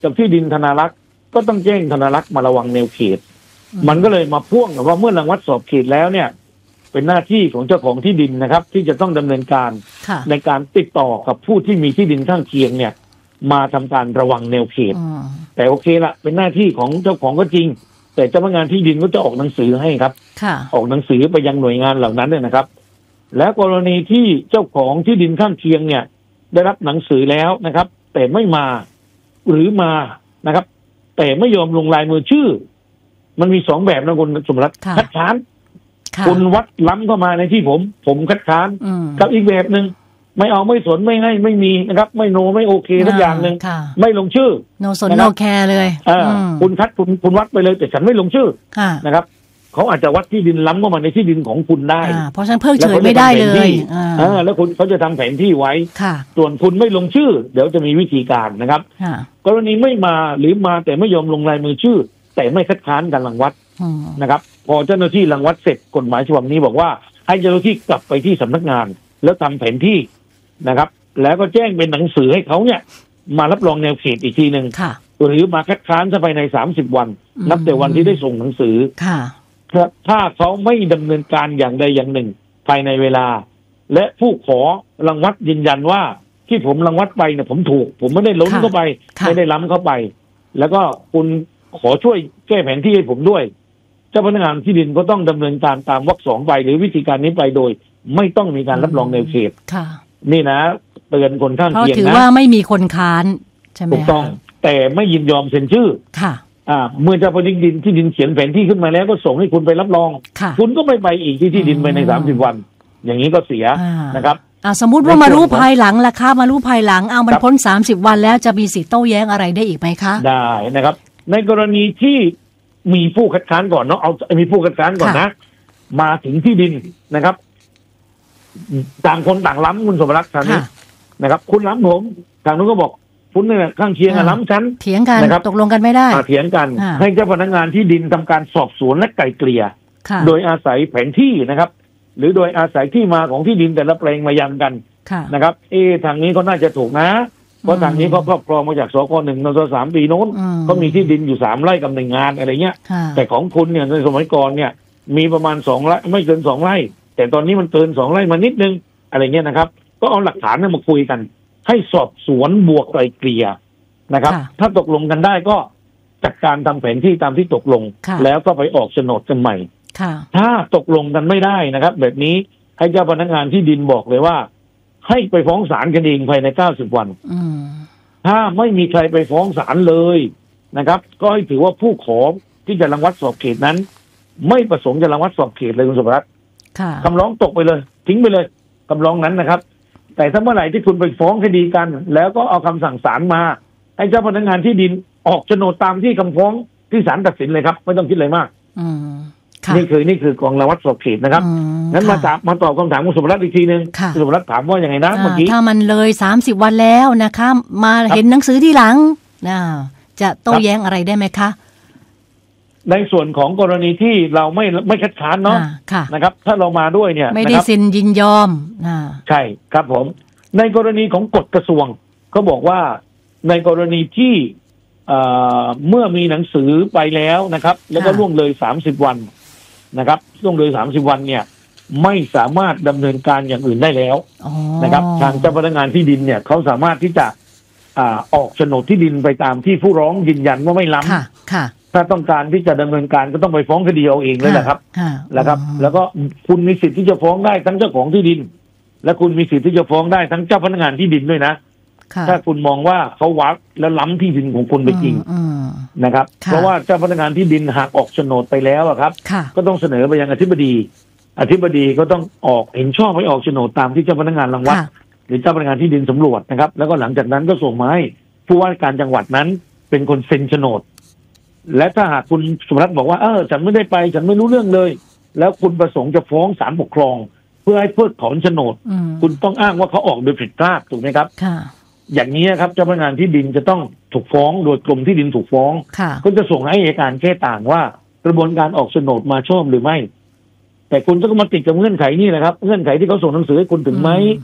กับที่ดินธนารักษ์ก็ต้องแจ้งธนารักษ์มาระวังแนวเขตมันก็เลยมาพ่วงกับว่าเมื่อรังวัดสอบเขตแล้วเนี่ยเป็นหน้าที่ของเจ้าของที่ดินนะครับที่จะต้องดำเนินการในการติดต่อกับผู้ที่มีที่ดินข้างเคียงเนี่ยมาทำการระวังแนวเขตแต่โอเคละเป็นหน้าที่ของเจ้าของก็จริงแต่เจ้าพนักงานที่ดินก็จะออกหนังสือให้ครับออกหนังสือไปยังหน่วยงานเหล่านั้นเนี่ยนะครับแล้วกรณีที่เจ้าของที่ดินข้างเคียงเนี่ยได้รับหนังสือแล้วนะครับแต่ไม่มาหรือมานะครับแต่ไม่ยอมลงลายมือชื่อมันมี2แบบนะคุณสมรัตน์คัดค้านคุณวัดล้ำเข้ามาในที่ผมคัดค้านกับอีกแบบหนึ่งไม่เอาไม่สนไม่ให้ไม่มีนะครับไม่โนไม่โอเคทุกอย่างหนึ่งไม่ลงชื่อโนสนโนแคร์เลยคุณคัดคุณวัดไปเลยแต่ฉันไม่ลงชื่อนะครับเขาอาจจะวัดที่ดินล้ำเข้ามาในที่ดินของคุณได้เพราะฉะนั้นเพิกเฉยไม่ได้เลยแล้วคุณเขาจะทำแผนที่ไว้ส่วนคุณไม่ลงชื่อเดี๋ยวจะมีวิธีการนะครับกรณีไม่มาหรือมาแต่ไม่ยอมลงลายมือชื่อแต่ไม่คัดค้านการรังวัดนะครับพอเจ้าหน้าที่รังวัดเสร็จกฎหมายฉบับนี้บอกว่าให้เจ้าหน้าที่กลับไปที่สำนักงานแล้วทำแผนที่นะครับแล้วก็แจ้งเป็นหนังสือให้เขาเนี่ยมารับรองแนวเขตอีกทีหนึ่งหรือมาคัดค้านภายใน30 วันนับแต่วันที่ได้ส่งหนังสือถ้าเขาไม่ดำเนินการอย่างใดอย่างหนึ่งภายในเวลาและผู้ขอรังวัดยืนยันว่าที่ผมรังวัดไปเนี่ยผมถูกผมไม่ได้ล้นเข้าไปไม่ได้ล้ำเข้าไปแล้วก็คุณขอช่วยแก้แผนที่ให้ผมด้วยเจ้าพนักงานที่ดินก็ต้องดำเนินการตามวรรค 2ไปหรือวิธีการนี้ไปโดยไม่ต้องมีการรับรองแนวเขตนี่นะเตือนคนข้างเคียงนะถือว่าไม่มีคนค้านใช่ไหมถูกต้องแต่ไม่ยินยอมเซ็นชื่อเมื่อเจ้าพนักงานที่ดินเขียนแผนที่ขึ้นมาแล้วก็ส่งให้คุณไปรับรองคุณก็ไม่ไปอีกที่ดินไปใน30 วันอย่างนี้ก็เสียนะครับสมมุติว่ามารู้ภายหลังล่ะคะมารู้ภายหลังมันพ้น30 วันแล้วจะมีสิทธิ์โต้แย้งอะไรได้อีกไหมคะได้นะครับในกรณีที่มีผู้คัดค้านก่อนเนาะเอามีผู้คัดค้านก่อนนะมาถึงที่ดินนะครับต่างคนต่างล้ำคุณสมรักษ์ทางนี้นะครับคุณล้ำผมทางนู้นก็บอกคุณเนี่ยข้างเคียงล้ำฉันเถียงกันตกลงกันไม่ได้เถียงกันให้เจ้าพนักงานที่ดินทำการสอบสวนและไกล่เกลี่ยโดยอาศัยแผนที่นะครับหรือโดยอาศัยที่มาของที่ดินแต่ละแปลงมายังกันนะครับทางนี้เขาน่าจะถูกนะเพราะทางนี้เขาครอบครองมาจากสก.1 นส.3 ปีโน้นเขามีที่ดินอยู่3 ไร่กับ1 งานอะไรเงี้ยแต่ของคุณเนี่ยในสมัยก่อนเนี่ยมีประมาณ2 ไร่ไม่เกิน2 ไร่แต่ตอนนี้มันเกิน2 ไร่มานิดนึงอะไรเงี้ยนะครับก็เอาหลักฐานมาคุยกันให้สอบสวนบวกไกลเกลี่ยนะครับถ้าตกลงกันได้ก็จัดการทำแผนที่ตามที่ตกลงแล้วก็ไปออกโฉนดกันใหม่ถ้าตกลงกันไม่ได้นะครับแบบนี้ให้เจ้าพนักงานที่ดินบอกเลยว่าให้ไปฟ้องศาลกันเองภายใน90 วันถ้าไม่มีใครไปฟ้องศาลเลยนะครับก็ให้ถือว่าผู้ขอที่จะรังวัดสอบเขตนั้นไม่ประสงค์จะรังวัดสอบเขตเลยคุณสุภรัตน์คำร้องตกไปเลยทิ้งไปเลยคำร้องนั้นนะครับแต่ถ้าเมื่อไหร่ที่คุณไปฟ้องคดีกันแล้วก็เอาคำสั่งศาลมาให้เจ้าพนักงานที่ดินออกโฉนดตามที่คำฟ้องที่ศาลตัดสินเลยครับไม่ต้องคิดอะไรมากนี่คือกองรังวัดสอบเขตนะครับงั้นมาตอบคำถามคุณสุภรัตน์อีกทีนึงคุณสุภรัตน์ถามว่าอย่างไงนะเมื่อกี้ถ้ามันเลย30 วันแล้วนะคะมาเห็นหนังสือที่หลังจะโต้แย้งอะไรได้ไหมคะในส่วนของกรณีที่เราไม่คัดค้านเนาะนะครับถ้าเรามาด้วยเนี่ยไม่ได้เซ็นยินยอมใช่ครับผมในกรณีของกฎกระทรวงก็บอกว่าในกรณีที่เมื่อมีหนังสือไปแล้วนะครับแล้วก็ล่วงเลย30 วันนะครับล่วงเลย30 วันเนี่ยไม่สามารถดำเนินการอย่างอื่นได้แล้วนะครับทางเจ้าพนักงานที่ดินเนี่ยเขาสามารถที่จะออกโฉนดที่ดินไปตามที่ผู้ร้องยืนยันว่าไม่ล้ำถ้าต้องการที่จะดำเนินการก็ต้องไปฟ้องคดีเอาเองเลยแหละครับแล้วก็คุณมีสิทธิ์ที่จะฟ้องได้ทั้งเจ้าของที่ดินและคุณมีสิทธิ์ที่จะฟ้องได้ทั้งเจ้าพนักงานที่ดินด้วยนะถ้าคุณมองว่าเขาวัดแล้วล้ำที่ดินของคุณไปจริงนะครับเพราะว่าเจ้าพนักงานที่ดินหากออกโฉนดไปแล้วครับก็ต้องเสนอไปยังอธิบดีก็ต้องออกเห็นชอบให้ออกโฉนดตามที่เจ้าพนักงานรังวัดหรือเจ้าพนักงานที่ดินสำรวจนะครับแล้วก็หลังจากนั้นก็ส่งมาให้ผู้ว่าการจังหวัดนั้นเป็นคนเซ็นโฉนดและถ้าหากคุณสุรัตน์บอกว่าฉันไม่ได้ไปฉันไม่รู้เรื่องเลยแล้วคุณประสงค์จะฟ้องศาลปกครองเพื่อให้เพิกถอนโฉนดคุณต้องอ้างว่าเขาออกโดยผิดพลาดถูกไหมครับอย่างนี้ครับเจ้าพนักงานที่ดินจะต้องถูกฟ้องโดยกรมที่ดินถูกฟ้องก็จะส่งให้อัยการแก้ต่างว่ากระบวนการออกโฉนดมาชอบหรือไม่แต่คุณต้องมาติดกับเงื่อนไขนี่แหละครับเงื่อนไขที่เขาส่งหนังสือให้คุณถึงไหม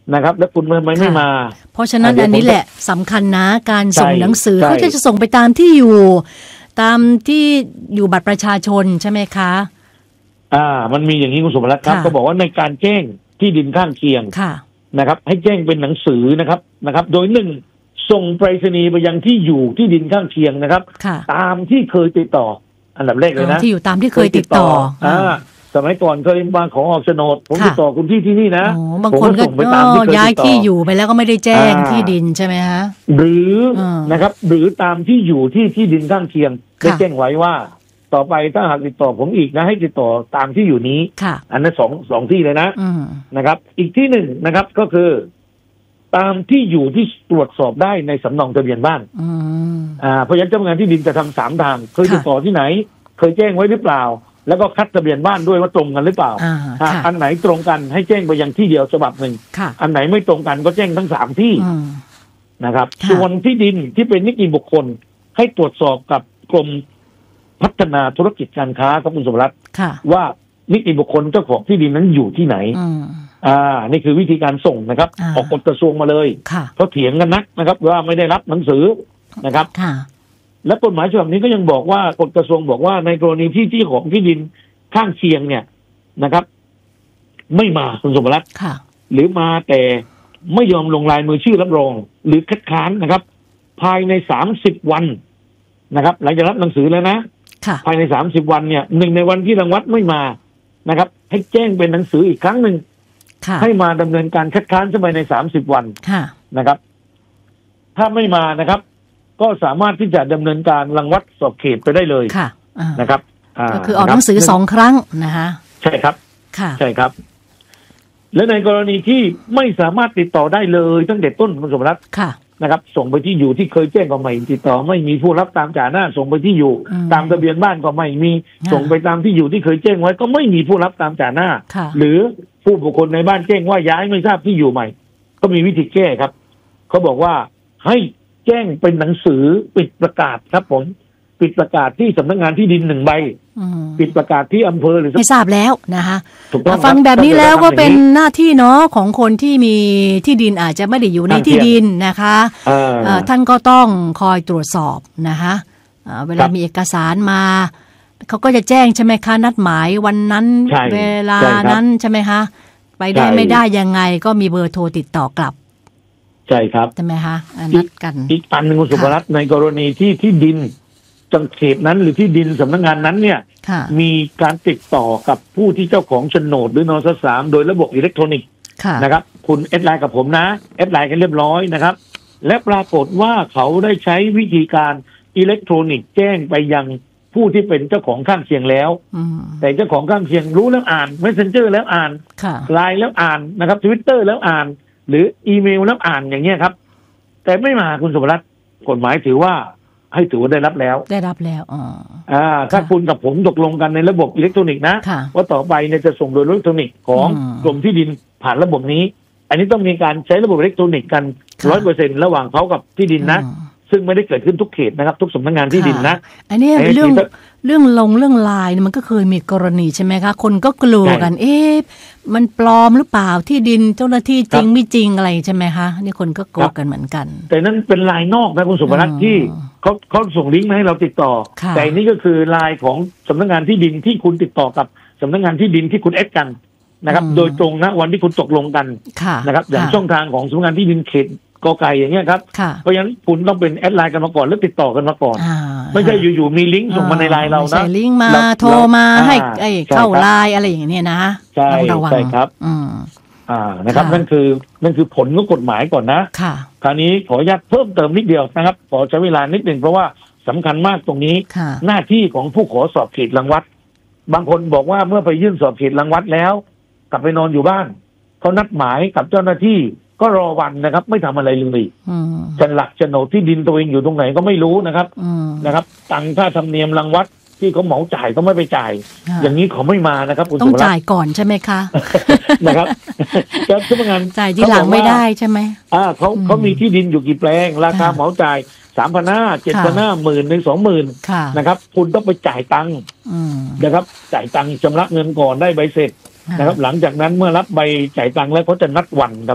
นะครับ แล้วคุณทำไมไม่มาเพราะฉะนั้นอันนี้แหละสำคัญนะการส่งหนังสือใช่เขาจะส่งไปตามที่อยู่ตามที่อยู่บัตรประชาชนใช่ไหมคะมันมีอย่างนี้คุณสุภรัตน์ครับค่ะก็บอกว่าในการแจ้งที่ดินข้างเคียงค่ะนะครับ ให้แจ้งเป็นหนังสือนะครับ โดยหนึ่งส่งไปรษณีย์ไปยังที่อยู่ที่ดินข้างเคียงนะครับค่ะตามที่เคยติดต่อ อันดับแรกเลยนะที่อยู่ตามที่เคยติดต่อสมัยก่อนเคยมาขอออกโฉนดผมค่ะติดต่อคุณที่นี่นะโอ้บางคนก็ผมส่งไปตามที่เคยย้ายติดต่อที่อยู่ไปแล้วก็ไม่ได้แจ้งที่ดินใช่ไหมฮะหรืออมนะครับ หรือตามที่อยู่ที่ดินข้างเคียงค่ะได้แจ้งไว้ว่า ต่อไปถ้าหากติดต่อผมอีกนะให้ติดต่อตามที่อยู่นี้ค่ะอันนั้นสองที่เลยนะอืมนะครับ อีกที่หนึ่งนะครับก็คือ ตามที่อยู่ที่ตรวจสอบได้ในสำเนาทะเบียนบ้านอืมเพราะฉะนั้นเจ้าพนักงานที่ดินจะทำ3 ทางเคยค่ะติดต่อที่ไหน เคยแจ้งไว้หรือเปล่า แล้วก็คัดทะเบียนบ้านด้วยว่าตรงกันหรือเปล่าค่ะอันไหนตรงกันให้แจ้งไปยังที่เดียวฉบับหนึ่งค่ะอันไหนไม่ตรงกันก็แจ้งทั้ง3 ที่อืมนะครับค่ะส่วนที่ดินที่เป็นนิติบุคคลให้ตรวจสอบกับกรมพัฒนาธุรกิจการค้าครับคุณสมรัตน์ค่ะว่านิติบุคคลเจ้าของที่ดินนั้นอยู่ที่ไหนอืมนี่คือวิธีการส่งนะครับ ออกกฎกระทรวงมาเลยค่ะเขาเถียงกันนักนะครับ ว่าไม่ได้รับหนังสือนะครับค่ะและกฎหมายฉบับนี้ก็ยังบอกว่ากฎกระทรวงบอกว่าในกรณีที่ของที่ดินข้างเคียงเนี่ยนะครับ ไม่มาคุณสมรัตน์ค่ะหรือมาแต่ไม่ยอมลงลายมือชื่อรับรอง หรือคัดค้านนะครับ ภายใน30 วันนะครับ หลังจากรับหนังสือแล้วนะค่ะภายใน30 วันเนี่ย1ในวันที่รังวัดไม่มานะครับ ให้แจ้งเป็นหนังสืออีกครั้งหนึ่งค่ะให้มาดำเนินการคัดค้านภายใน30 วันค่ะนะครับ ถ้าไม่มานะครับ ก็สามารถที่จะดำเนินการรังวัดสอบเขตไปได้เลยค่ะนะครับก็คือออกหนังสือ2 ครั้งนะคะใช่ครับค่ะใช่ครับ และในกรณีที่ไม่สามารถติดต่อได้เลยตั้งแต่ต้นคุณสมรัตน์ค่ะนะครับ ส่งไปที่อยู่ที่เคยแจ้งก็ไม่ติดต่อไม่มีผู้รับตามจ่าหน้า ส่งไปที่อยู่อืมตามทะเบียนบ้านก็ไม่มีค่ะส่งไปตามที่อยู่ที่เคยแจ้งไว้ก็ไม่มีผู้รับตามจ่าหน้าค่ะหรือผู้บุคคลในบ้านแจ้งว่าย้ายไม่ทราบที่อยู่ใหม่ ก็มีวิธีแก้ครับเขาบอกว่าให้แจ้งเป็นหนังสือปิดประกาศครับผมปิดประกาศที่สำนักงานที่ดิน1 ใบอืมปิดประกาศที่อำเภอหรือไม่ทราบแล้วนะคะถูกต้องฟังครับแบบนี้แล้วก็เป็นถ้ากิดหน้าที่เนาะของคนที่มีที่ดินอาจจะไม่ได้อยู่ในข้างเคียงที่ดินนะคะอ่าท่านก็ต้องคอยตรวจสอบนะคะเวคลารับมีเอกสารมาเขาก็จะแจ้งใช่ไหมคะนัดหมายวันนั้นใช่เวลาใช่ครับนั้นใช่ไหมคะไปได้ใช่ไม่ได้ยังไงก็มีเบอร์โทรติดต่อกลับใช่ครับใช่ไหมคะนัดกันอีกอันหนึ่งคุณสุภรัตน์ในกรณีที่ดินจังเขตนั้นหรือที่ดินสำนักงานนั้นเนี่ยค่ะมีการติดต่อกับผู้ที่เจ้าของโฉนดหรือนสสามโดยระบบอิเล็กทรอนิกส์ค่ะนะครับ คุณแอดไลน์กับผมนะแอดไลน์กันเรียบร้อยนะครับ และปรากฏว่าเขาได้ใช้วิธีการอิเล็กทรอนิกส์แจ้งไปยังผู้ที่เป็นเจ้าของข้างเคียงแล้วอืมแต่เจ้าของข้างเคียงรู้แล้วอ่าน Messenger แล้วอ่านค่ะไลน์แล้วอ่านนะครับ Twitter แล้วอ่าน หรืออีเมลแล้วอ่านอย่างเงี้ยครับ แต่ไม่มาคุณสุภรัตน์กฎหมายถือว่าได้รับแล้วได้รับแล้วอ๋อถ้าค่ะคุณกับผมตกลงกันในระบบอิเล็กทรอนิกส์นะค่ะว่าต่อไปเนี่ยจะส่งโดยอิเล็กทรอนิกส์ของอืมกรมที่ดินผ่านระบบนี้ อันนี้ต้องมีการใช้ระบบอิเล็กทรอนิกส์กันค่ะ 100%ระหว่างเขากับที่ดินนะอืมซึ่งไม่ได้เกิดขึ้นทุกเขตนะครับ ทุกสำนักงานที่ดินนะอันนี้ไอ้เรื่องที่เรื่องไลน์เนี่ยมันก็เคยมีกรณีใช่ไหมคะคนก็กลัวกันใช่มันปลอมหรือเปล่าที่ดินเจ้าหน้าที่จริงครับไม่จริงอะไรใช่ไหมคะนี่คนก็กลัคว รับกันเหมือนกันแต่นั้นเป็นไลน์นอกนะคุณสุภรัตน์อืมที่เขาส่งลิงก์มาให้เราติดต่อค่ะแต่อันนี่ก็คือไลน์ของสำนักงานที่ดินที่คุณติดต่อกับสำนักงานที่ดินที่คุณแอดกันนะครับ โดยตรงนะวันที่คุณตกลงกันค่ะนะครับ อย่างค่ะช่องทางของสำนักงานที่ดินเขตกอไก่อย่างเงี้ยครับค่ะเพราะฉะนั้นคุณต้องเป็นแอดไลน์กันมาก่อนแล้วติดต่อกันมาก่อนอ่าไม่ใช่อยู่ๆมีลิงก์ส่งมาในไลน์เราไม่นะใช่ลิงก์มาเรโทรมาให้ใช่เข้าครับไลน์อะไรอย่างเนี้ยนะใช่ต้องระวังใช่ครับอืมนะครับค่ะนั่นคือผลของกฎหมายก่อนนะค่ะคราวนี้ขออนุญาตเพิ่มเติมนิดเดียวนะครับขอใช้เวลานิดหนึ่งเพราะว่าสำคัญมากตรงนี้ค่ะหน้าที่ของผู้ขอสอบเขตรังวัด บางคนบอกว่าเมื่อไปยื่นสอบเขตรังวัดแล้ว กลับไปนอนอยู่บ้านเขานัดหมายกับเจ้าหน้าที่ก็รอวันนะครับ ไม่ทำอะไรเลยอืมฉนหลักโฉนดที่ดินตัวเองอยู่ตรงไหนก็ไม่รู้นะครับอืมนะครับตังค่าธรรมเนียมรังวัดที่เขาเหมาจ่ายก็ไม่ไปจ่ายค่ะอย่างนี้เขาไม่มานะครับคุณต้องสุภรัจ่าตยน์ก่อนใช่ไหมคะนะครับเจ้าพนักงานจ่ายทีหลังไม่ได้ใช่ไหมเขามีที่ดินอยู่กี่แปลง ราคาค่ะเหมาจ่าย3,500 7,500 10,000 20,000 ค่ะนะครับ คุณต้องไปจ่ายตังค์อืมนะครับ จ่ายตังค์ชำระเงินก่อนได้ใบเสร็จนะครับ หลังจากนั้นเมื่อรับใบจ่ายตังค์แล้วเขาจะนัดวันครับ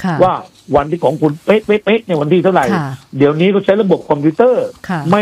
ค่ะว่าวันที่ของคุณเป๊ะในวันที่เท่าไหร่ค่ะเดี๋ยวนี้ก็ใช้ระบบคอมพิวเตอร์ค่ะไม่